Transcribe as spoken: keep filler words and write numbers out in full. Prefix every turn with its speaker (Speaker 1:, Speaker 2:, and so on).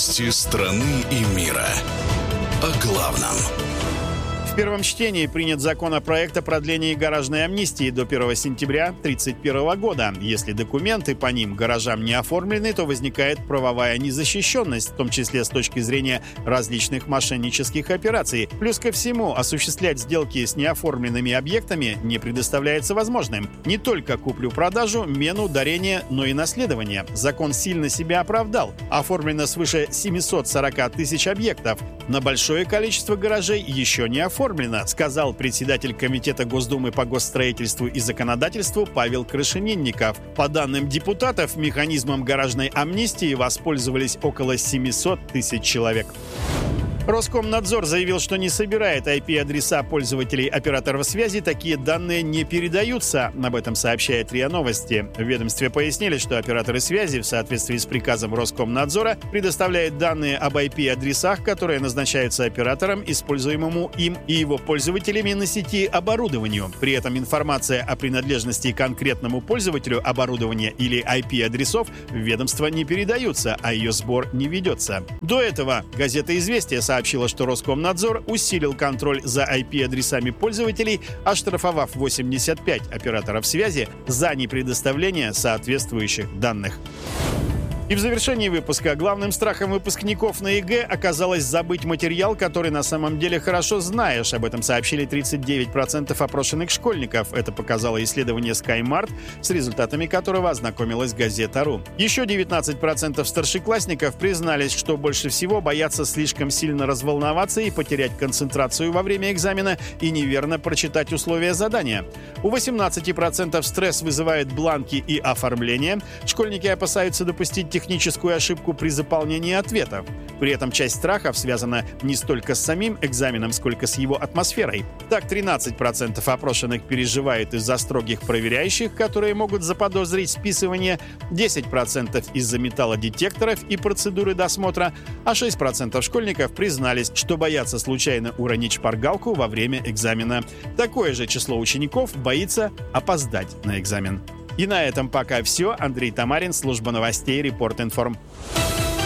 Speaker 1: Новости страны и мира. О главном.
Speaker 2: В первом чтении принят законопроект о продлении гаражной амнистии до первого сентября две тысячи тридцать первого года. Если документы по ним гаражам не оформлены, то возникает правовая незащищенность, в том числе с точки зрения различных мошеннических операций. Плюс ко всему, осуществлять сделки с неоформленными объектами не предоставляется возможным. Не только куплю-продажу, мену, дарение, но и наследование. Закон сильно себя оправдал. Оформлено свыше семьсот сорок тысяч объектов. На большое количество гаражей еще не оформлено, сказал председатель Комитета Госдумы по госстроительству и законодательству Павел Крашенинников. По данным депутатов, механизмом гаражной амнистии воспользовались около семьсот тысяч человек. Роскомнадзор заявил, что не собирает ай пи-адреса пользователей операторов связи, такие данные не передаются. Об этом сообщает РИА Новости. В ведомстве пояснили, что операторы связи в соответствии с приказом Роскомнадзора предоставляют данные об ай пи-адресах, которые назначаются оператором, используемому им и его пользователями на сети оборудованию. При этом информация о принадлежности конкретному пользователю оборудования или ай пи-адресов в ведомство не передаются, а ее сбор не ведется. До этого газета «Известия» сообщила, что Роскомнадзор усилил контроль за ай пи-адресами пользователей, оштрафовав восемьдесят пять операторов связи за непредоставление соответствующих данных. И в завершении выпуска главным страхом выпускников на ЕГЭ оказалось забыть материал, который на самом деле хорошо знаешь. Об этом сообщили тридцать девять процентов опрошенных школьников. Это показало исследование SkyMart, с результатами которого ознакомилась газета .ру. Еще девятнадцать процентов старшеклассников признались, что больше всего боятся слишком сильно разволноваться и потерять концентрацию во время экзамена и неверно прочитать условия задания. У восемнадцати процентов стресс вызывает бланки и оформление. Школьники опасаются допустить техническую ошибку при заполнении ответов. При этом часть страхов связана не столько с самим экзаменом, сколько с его атмосферой. Так, тринадцать процентов опрошенных переживают из-за строгих проверяющих, которые могут заподозрить списывание, десять процентов из-за металлодетекторов и процедуры досмотра, а шесть процентов школьников признались, что боятся случайно уронить шпаргалку во время экзамена. Такое же число учеников боится опоздать на экзамен. И на этом пока все. Андрей Тамарин, служба новостей, Репорт Информ.